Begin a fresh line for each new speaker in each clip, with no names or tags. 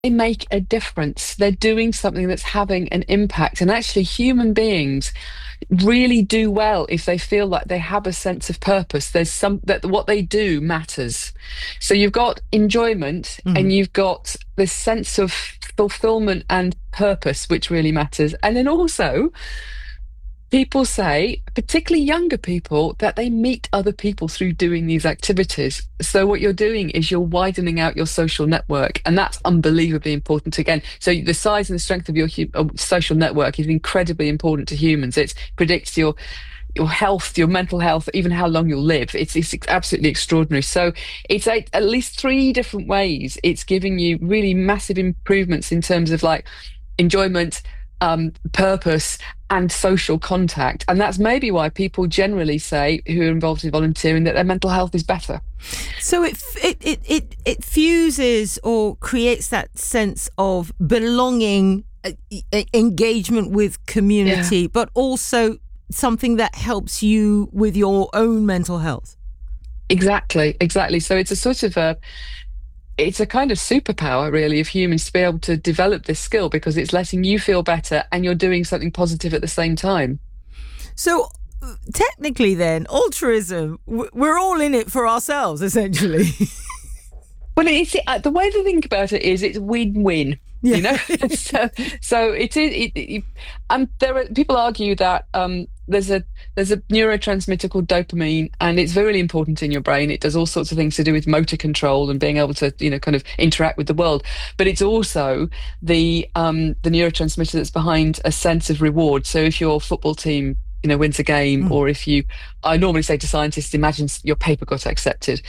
they make a difference. They're doing something that's having an impact. And actually, human beings really do well if they feel like they have a sense of purpose. There's some that what they do matters. So you've got enjoyment and
Mhm.
you've got this sense of fulfillment and purpose, which really matters. And then also, people say, particularly younger people, that they meet other people through doing these activities. So what you're doing is you're widening out your social network, and that's unbelievably important again. So the size and the strength of your social network is incredibly important to humans. It predicts your health, your mental health, even how long you'll live. It's absolutely extraordinary. So it's at least three different ways. It's giving you really massive improvements in terms of like enjoyment, purpose, and social contact. And that's maybe why people generally say who are involved in volunteering that their mental health is better.
So it fuses or creates that sense of belonging, engagement with
Yeah,
community, but also something that helps you with your own mental health.
exactly, exactly. So it's a sort of it's a kind of superpower, really, of humans to be able to develop this skill because it's letting you feel better and you're doing something positive at the same time.
So technically, then, altruism, we're all in it for ourselves, essentially.
Well, it's the way to think about it is it's win-win.
Yeah.
You know, so it is. There are people argue that there's a neurotransmitter called dopamine, and it's very important in your brain. It does all sorts of things to do with motor control and being able to kind of interact with the world. But it's also the neurotransmitter that's behind a sense of reward. So if your football team wins a game,
Mm.
or if I normally say to scientists, imagine your paper got accepted,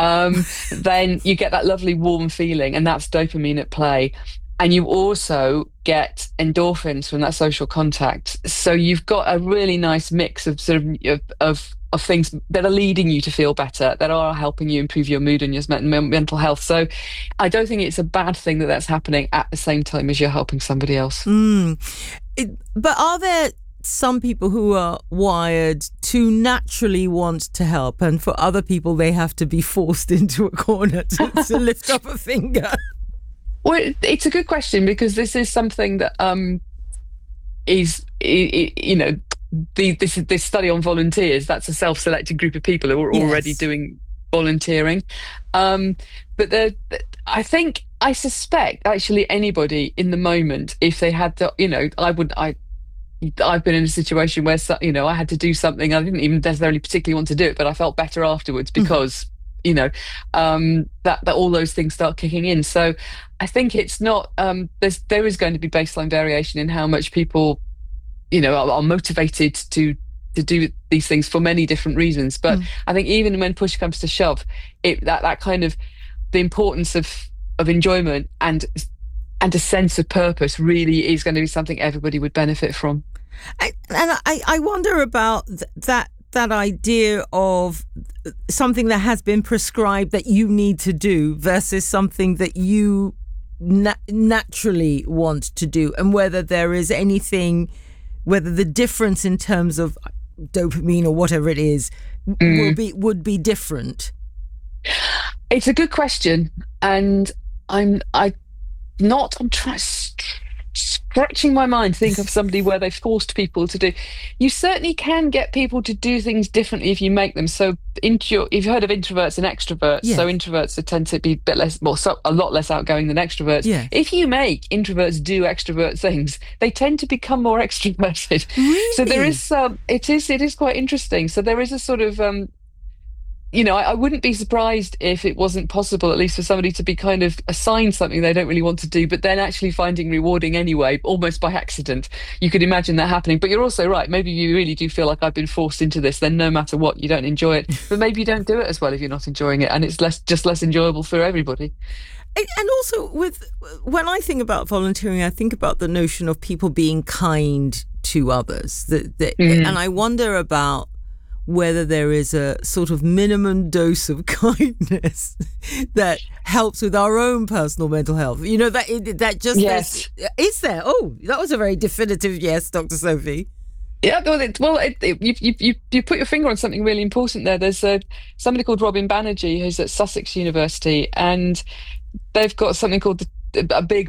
then you get that lovely warm feeling, and that's dopamine at play. And you also get endorphins from that social contact. So you've got a really nice mix of sort of things that are leading you to feel better, that are helping you improve your mood and your mental health. So I don't think it's a bad thing that that's happening at the same time as you're helping somebody else.
Mm. But are there some people who are wired to naturally want to help, and for other people, they have to be forced into a corner to lift up a finger?
Well, it's a good question because this is something that is this study on volunteers. That's a self-selected group of people who are already
Yes.
doing volunteering. Um, but I suspect actually anybody in the moment, if they had to, I've been in a situation where I had to do something I didn't even necessarily particularly want to do it, but I felt better afterwards
Mhm.
because that all those things start kicking in. So I think it's not there is going to be baseline variation in how much people are motivated to do these things for many different reasons. But
Mm.
I think even when push comes to shove, that kind of the importance of enjoyment and a sense of purpose really is going to be something everybody would benefit from.
I wonder about that idea of something that has been prescribed that you need to do versus something that you naturally want to do, and whether there is anything, whether the difference in terms of dopamine or whatever it is
Mm.
would be different.
It's a good question, and I not I'm trying scratching my mind to think of somebody where they've forced people to do. You certainly can get people to do things differently if you make them. So you've heard of introverts and extroverts. So
Yes.
introverts tend to be a bit less, well, a lot less outgoing than extroverts.
Yes.
If you make introverts do extrovert things, they tend to become more extroverted. So there
Really?
is it is quite interesting. So there is a sort of I wouldn't be surprised if it wasn't possible, at least for somebody to be kind of assigned something they don't really want to do, but then actually finding rewarding anyway, almost by accident. You could imagine that happening. But you're also right. Maybe you really do feel like I've been forced into this, then no matter what, you don't enjoy it. But maybe you don't do it as well if you're not enjoying it, and it's less enjoyable for everybody.
And also, with when I think about volunteering, I think about the notion of people being kind to others. And
Mm.
I wonder about whether there is a sort of minimum dose of kindness that helps with our own personal mental health. That just
Yes.
is there. Oh, that was a very definitive yes, Dr. Sophie.
Yeah, you put your finger on something really important there. There's somebody called Robin Banerjee who's at Sussex University, and they've got something called a big